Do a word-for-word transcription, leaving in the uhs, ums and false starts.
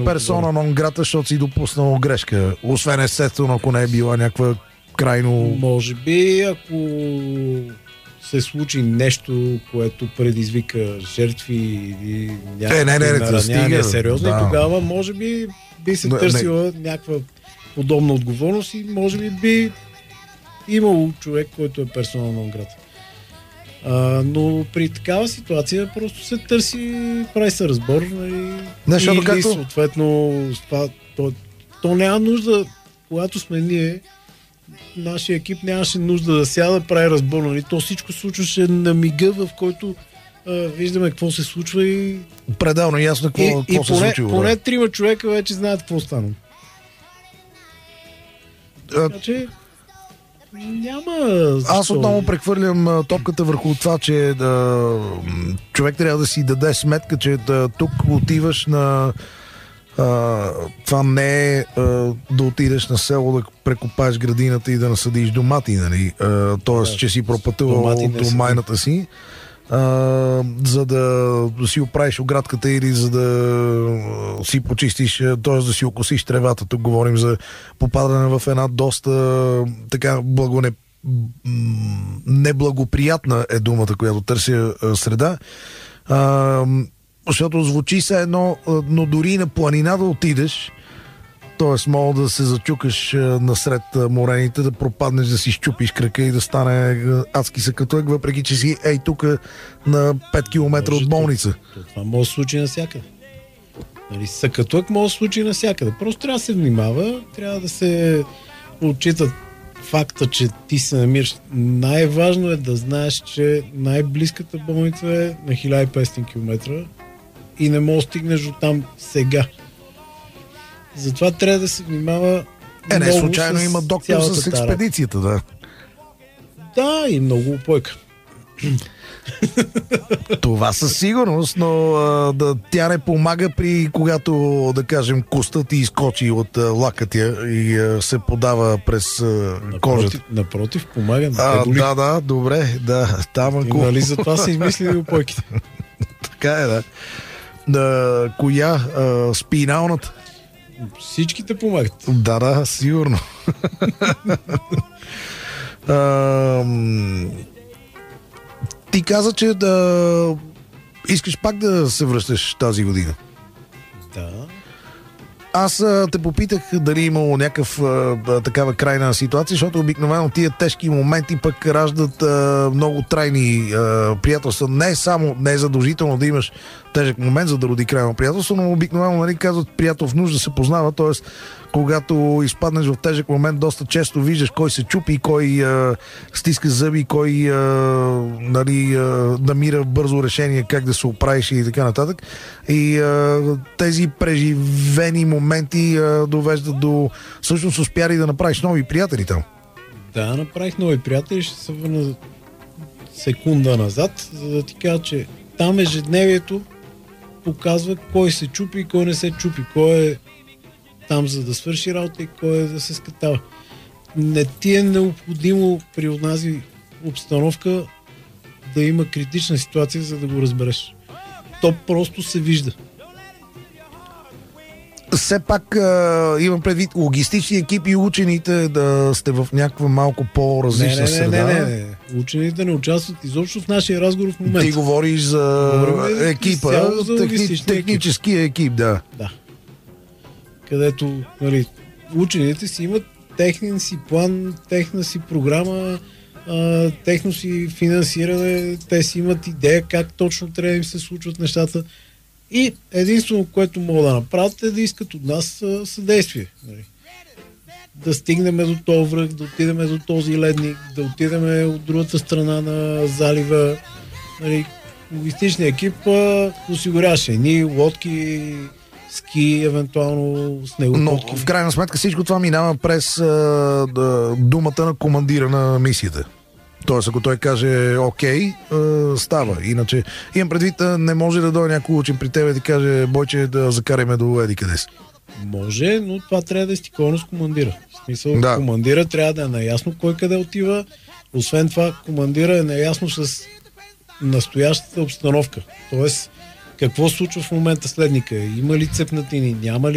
персона нон грата, защото си допуснал грешка. Освен естествено, ако не е била някаква крайно... Може би, ако се случи нещо, което предизвика жертви или някакви е, не, не, не, наранявания сериозни, да. Тогава може би би се търсила не, не. някаква подобна отговорност и може би би имало човек, който е персона нон грата. А, но при такава ситуация просто се търси, прави се разбор, нали, не, или както... съответно това, то, то няма нужда, когато сме ние, нашия екип нямаше нужда да сяда да прави разбор, нали, то всичко случваше на мига, в който а, виждаме какво се случва и пределно ясно какво, и, какво и се поне, случило. Поне трима човека вече знаят какво стана. А... Така че няма... Аз отново прехвърлям топката върху това, че да, човек трябва да си даде сметка, че да, тук отиваш на а, това не е а, да отидеш на село да прекопаеш градината и да насадиш домати, нали? А, тоест, да, че си пропътувал от майната си, а, за да си оправиш оградката или за да си почистиш, т.е. да си окосиш тревата. Тук говорим за попадане в една доста така благоне неблагоприятна е думата, която търся среда. А, защото звучи се едно, но дори на планина да отидеш, т.е. мога да се зачукаш насред морените, да пропаднеш, да си щупиш крака и да стане адски съкатуек, въпреки че си ей тук на пет километра от болница. Това, това може да се случи навсякъде. Нали, съкатуек може да се случи навсякъде. Просто трябва да се внимава, трябва да се отчита факта, че ти се намираш. Най-важно е да знаеш, че най-близката болница е на хиляда и петстотин километра и не можеш да стигнеш до там сега. Затова трябва да се внимава. Е, не случайно има доктор с експедицията, да. Да, и много упойка. Това със сигурност, но а, да, тя не помага при когато, да кажем, костът ти изкочи от а, лакътя и а, се подава през а, кожата. Напротив, помага. А, да, да, добре, да. Там, ако... Нали за това са измислили упойките? Така е, да. да коя? А, спиналната? Всичките помагат. Да, да, сигурно. а, ти каза, че да искаш пак да се връщаш тази година. Да. Аз а, те попитах дали имало някакъв а, такава крайна ситуация, защото обикновено тия тежки моменти пък раждат а, много трайни а, приятелства. Не само, не е задължително да имаш тежък момент, за да роди крайно приятелство, но обикновено, нали, казват, приятел в нужда се познава, т.е. когато изпаднеш в тежък момент, доста често виждаш кой се чупи, кой а, стиска зъби, кой а, нали, а, намира бързо решение как да се оправиш и така нататък. И а, тези преживени моменти а, довеждат до... Всъщност успяли да направиш нови приятели там. Да, направих нови приятели, ще се върна секунда назад, за да ти кажа, че там ежедневието показва кой се чупи и кой не се чупи, кой е там за да свърши работа и кой е да се скатава. Не ти е необходимо при онази обстановка да има критична ситуация, за да го разбереш. То просто се вижда. Все пак а, имам предвид логистични екипи и учените да сте в някаква малко по-различна не, не, среда. Не, не, не. Учените не участват изобщо в нашия разговор в момента. Ти говориш за Говорим екипа, за техни, техническия екип. екип, да. Да. Където, нали, учените си имат техния си план, техна си програма, а, техно си финансиране, те си имат идея как точно трябва да им се случват нещата. И единствено, което могат да направят е да искат от нас съдействие. Нали. Да стигнем до този връх, да отидем до този ледник, да отидем от другата страна на залива. Нали. Логистичният екип а, осигуряваше едни лодки, ски, евентуално с него. Но в крайна сметка всичко това минава през а, да, думата на командира на мисията. Тоест, ако той каже окей, а, става. Иначе имам предвид, не може да дойде някой учен при тебе и да каже, Бойче, да закараме до еди къде си. Може, но това трябва да е стиковано с командира. В смисъл, да. Командира трябва да е наясно кой къде отива. Освен това, командира е наясно с настоящата обстановка. Тоест, какво случва в момента следника? Има ли цепнатини? Няма ли?